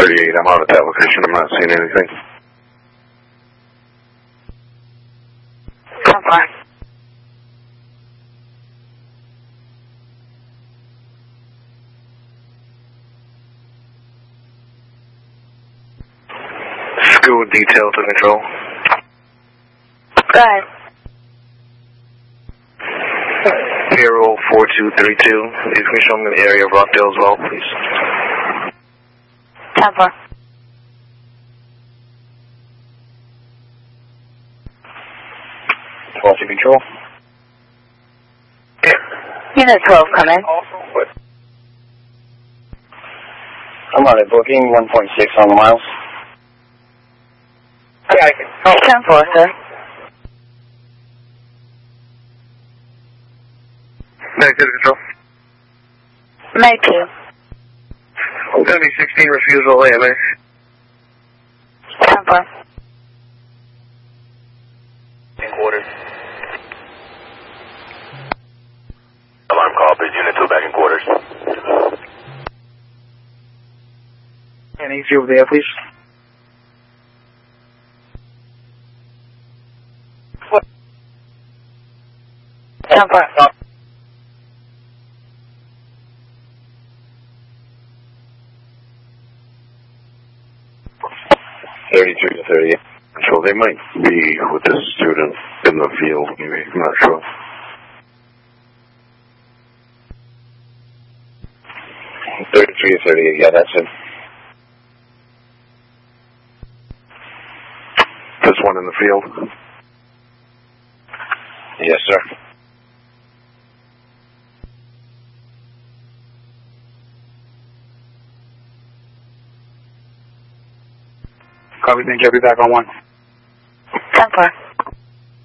38, I'm out at that location. I'm not seeing anything. 10-4. School detail to control. Go ahead. Payroll 4232. You can show me the area of Rockdale as well, please. 10-4. To control. Unit 12, come in. I'm on a booking, 1.6 on the miles. 10-4, sir. Back to control. May 2. Going to be 16 refusal AMA. 10-4. In quarters. Alarm call, bridge unit 2 back in quarters. And AC over there, please. What? 10-4. 33 to 38. So they might be with this student in the field, maybe. I'm not sure. $33 to 38, yeah, that's it. This one in the field? Yes, sir. Copy, thank you. I'll be back on 1. 10-4.